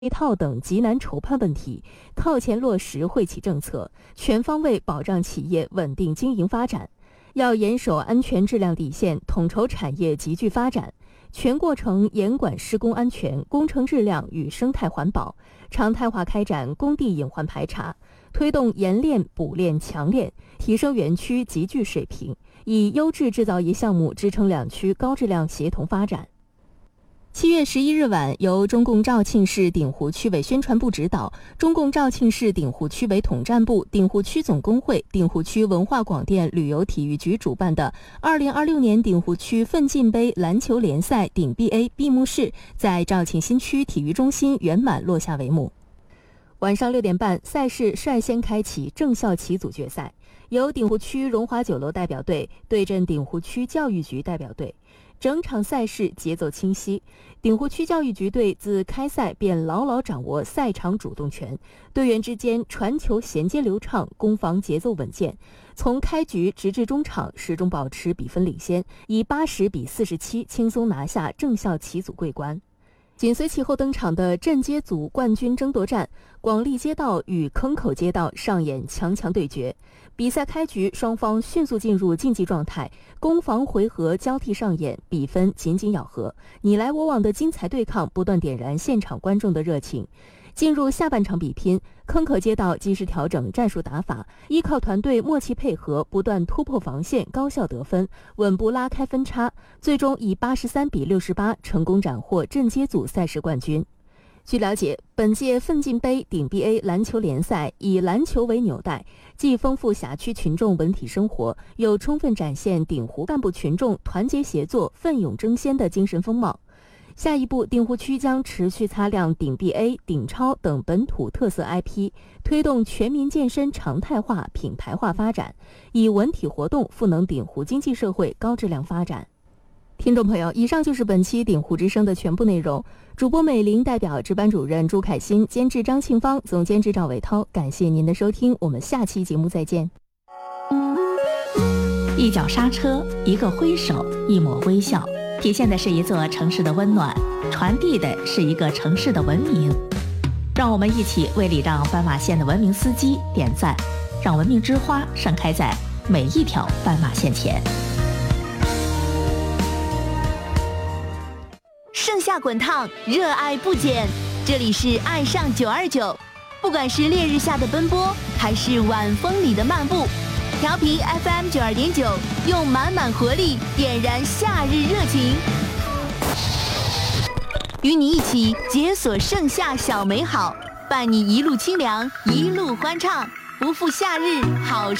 配套等极难筹判问题，靠前落实惠企政策，全方位保障企业稳定经营发展。要严守安全质量底线，统筹产业集聚发展，全过程严管施工安全、工程质量与生态环保，常态化开展工地隐患排查，推动研炼、补炼、强炼，提升园区集聚水平，以优质制造业项目支撑两区高质量协同发展。7月11日晚，由中共肇庆市鼎湖区委宣传部指导，中共肇庆市鼎湖区委统战部、鼎湖区总工会、鼎湖区文化广电旅游体育局主办的2026年鼎湖区奋进杯篮球联赛鼎 BA 闭幕式在肇庆新区体育中心圆满落下帷幕。晚上6点半，赛事率先开启正校旗组决赛，由鼎湖区荣华酒楼代表队对阵鼎湖区教育局代表队。整场赛事节奏清晰，鼎湖区教育局队自开赛便牢牢掌握赛场主动权，队员之间传球衔接流畅，攻防节奏稳健，从开局直至中场始终保持比分领先，以80-47轻松拿下正校旗组桂冠。紧随其后登场的镇街组冠军争夺战，广利街道与坑口街道上演强对决。比赛开局，双方迅速进入竞技状态，攻防回合交替上演，比分紧咬合，你来我往的精彩对抗不断点燃现场观众的热情。进入下半场比拼，坑口街道及时调整战术打法，依靠团队默契配合，不断突破防线，高效得分，稳步拉开分差，最终以83-68成功斩获镇街组赛事冠军。据了解，本届奋进杯鼎 BA 篮球联赛以篮球为纽带，既丰富辖区群众文体生活，又充分展现鼎湖干部群众团结协作、奋勇争先的精神风貌。下一步，鼎湖区将持续擦亮鼎 BA、鼎超等本土特色 IP， 推动全民健身常态化、品牌化发展，以文体活动赋能鼎湖经济社会高质量发展。听众朋友，以上就是本期鼎湖之声的全部内容。主播美玲代表值班主任朱凯欣，监制张庆芳，总监制赵伟涛，感谢您的收听，我们下期节目再见。 一脚刹车，一个挥手，一抹微笑，体现的是一座城市的温暖，传递的是一个城市的文明。让我们一起为礼让斑马线的文明司机点赞，让文明之花盛开在每一条斑马线前。 盛夏滚烫，热爱不减。这里是爱上929，不管是烈日下的奔波，还是晚风里的漫步，调频 FM 92.9，用满满活力点燃夏日热情，与你一起解锁盛夏小美好，伴你一路清凉，一路欢畅，不负夏日好。